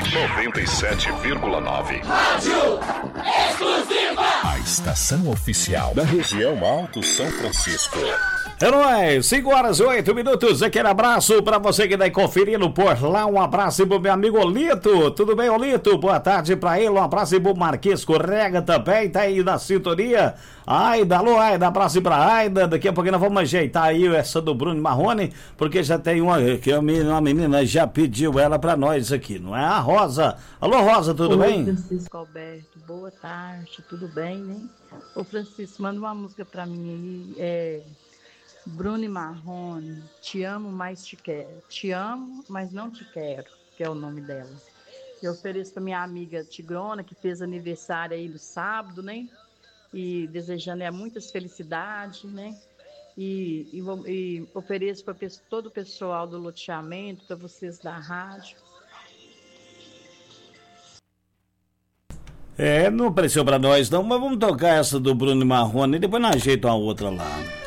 97,9. Rádio Exclusiva. A estação oficial da região Alto São Francisco. É nóis, 5h08. Aquele abraço pra você que tá conferindo por lá. Um abraço pro meu amigo Olito. Tudo bem, Olito? Boa tarde pra ele. Um abraço pro Marquês Correga também, tá aí na sintonia. Aida, alô, Aida, abraço pra Aida. Daqui a pouquinho nós vamos ajeitar aí essa do Bruno Marrone, porque já tem uma menina já pediu ela pra nós aqui, não é? A Rosa. Alô, Rosa, tudo bem? Francisco Alberto, boa tarde, tudo bem, né? Ô, Francisco, manda uma música pra mim aí, Bruno Marrone, Te Amo, Mas Te Quero. Te amo, mas não te quero, que é o nome dela. Eu ofereço pra minha amiga Tigrona, que fez aniversário aí no sábado, né? E desejando muitas felicidades, né? E ofereço para todo o pessoal do loteamento, para vocês da rádio. Não apareceu pra nós não, mas vamos tocar essa do Bruno Marrone e depois nós ajeitamos a outra lá.